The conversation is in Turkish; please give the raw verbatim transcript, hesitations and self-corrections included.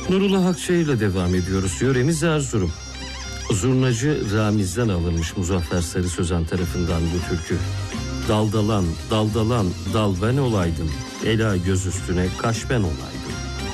Nurullah Akça ile devam ediyoruz. Yöremiz Erzurum. Zurnacı Ramiz'den alınmış Muzaffer Sarı Sözen tarafından bu türkü. Daldalan, daldalan, dal ben olaydım. Ela göz üstüne kaş ben olaydım.